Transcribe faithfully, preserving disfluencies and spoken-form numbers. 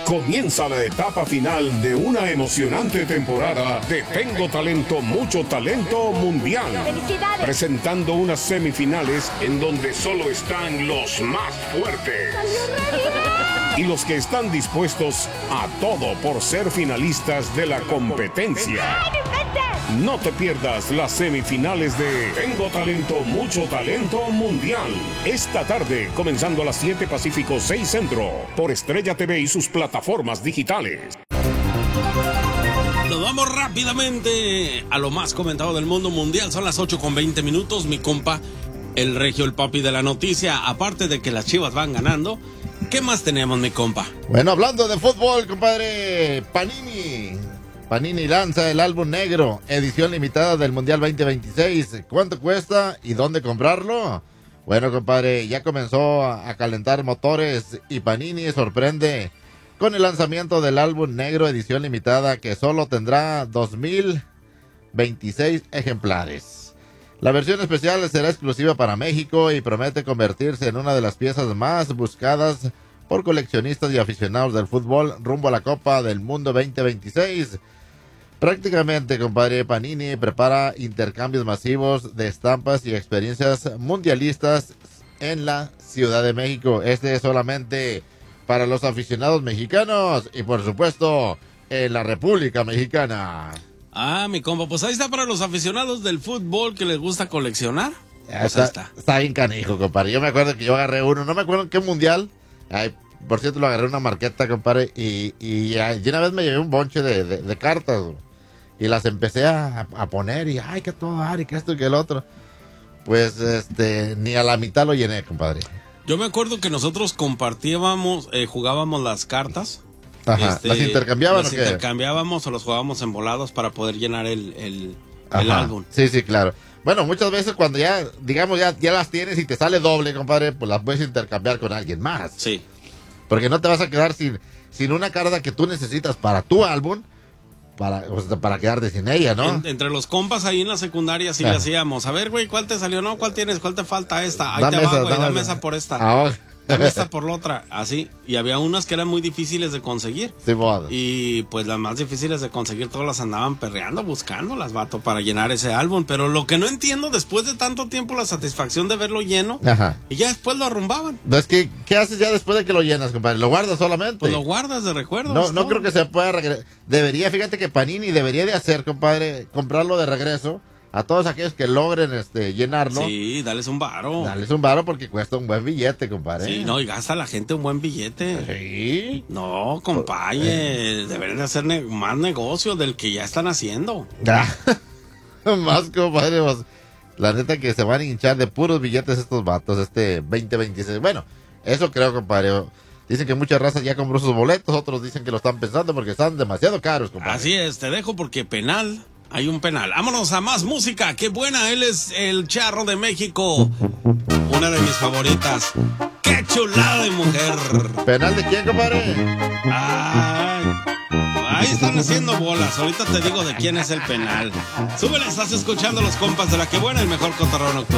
Comienza la etapa final de una emocionante temporada de Tengo Talento, Mucho Talento Mundial. ¡Felicidades! Presentando unas semifinales en donde solo están los más fuertes. Y los que están dispuestos a todo por ser finalistas de la competencia. No te pierdas las semifinales de Tengo Talento, Mucho Talento Mundial. Esta tarde, comenzando a las siete Pacífico, seis Centro, por Estrella T V y sus plataformas digitales. Nos vamos rápidamente a lo más comentado del mundo mundial. Son las ocho con veinte minutos. Mi compa, el regio, el papi de la noticia. Aparte de que las Chivas van ganando, ¿qué más tenemos, mi compa? Bueno, hablando de fútbol, compadre, Panini. Panini lanza el álbum negro, edición limitada del Mundial veinte veintiséis. ¿Cuánto cuesta y dónde comprarlo? Bueno, compadre, ya comenzó a calentar motores y Panini sorprende con el lanzamiento del álbum negro, edición limitada, que solo tendrá dos mil veintiséis ejemplares. La versión especial será exclusiva para México y promete convertirse en una de las piezas más buscadas por coleccionistas y aficionados del fútbol rumbo a la Copa del Mundo veinte veintiséis. Prácticamente, compadre, Panini prepara intercambios masivos de estampas y experiencias mundialistas en la Ciudad de México. Este es solamente para los aficionados mexicanos y, por supuesto, en la República Mexicana. Ah, mi compa, pues ahí está para los aficionados del fútbol que les gusta coleccionar. Pues está, está, está bien canijo, compadre. Yo me acuerdo que yo agarré uno, no me acuerdo en qué mundial. Ay, por cierto, lo agarré una marqueta, compadre, y, y, y una vez me llevé un bonche de, de, de cartas, y las empecé a, a poner, y ay, que todo dar, y que esto y que el otro. Pues, este, ni a la mitad lo llené, compadre. Yo me acuerdo que nosotros compartíamos, eh, jugábamos las cartas. Ajá, este, ¿las intercambiaban las o qué? intercambiábamos o los jugábamos en volados para poder llenar el, el, el Ajá, álbum. sí, sí, claro. Bueno, muchas veces cuando ya, digamos, ya, ya las tienes y te sale doble, compadre, pues las puedes intercambiar con alguien más. Sí. Porque no te vas a quedar sin, sin una carta que tú necesitas para tu álbum, para, o sea, para quedarte sin ella, ¿no? En, entre los compas ahí en la secundaria sí ah. le hacíamos. A ver, güey, ¿cuál te salió? No, ¿cuál tienes? ¿Cuál te falta? Esta. Ahí Dame te va, esa, güey, dame dame esa. esa por esta. Ah, Dame esta por la otra. Así. Y había unas que eran muy difíciles de conseguir. sí, modo. Y pues las más difíciles de conseguir, todas las andaban perreando, buscándolas, vato, para llenar ese álbum. Pero lo que no entiendo, después de tanto tiempo, la satisfacción de verlo lleno, Ajá. y ya después lo arrumbaban. No, es que, ¿qué haces ya después de que lo llenas, compadre? ¿Lo guardas solamente? Pues lo guardas de recuerdo. No, no creo que se pueda regresar. Debería, fíjate que Panini debería de hacer, compadre, comprarlo de regreso a todos aquellos que logren este llenarlo. Sí, dales un varo. Dales un varo porque cuesta un buen billete, compadre. Sí, no, y gasta la gente un buen billete. Sí. No, compañe, eh. deberían de hacer ne- más negocio del que ya están haciendo. Más, compadre, pues, la neta que se van a hinchar de puros billetes estos vatos este veinte veintiséis. Bueno, eso creo, compadre. Dicen que muchas razas ya compró sus boletos, otros dicen que lo están pensando porque están demasiado caros, compadre. Así es, te dejo porque penal, hay un penal. Vámonos a más música, qué buena, él es el Charro de México, una de mis favoritas. ¡Qué chulada de mujer! ¿Penal de quién, compadre? Ay, ahí están haciendo bolas, ahorita te digo de quién es el penal. Súbele, estás escuchando los compas de la que buena, el mejor cotorreo nocturno.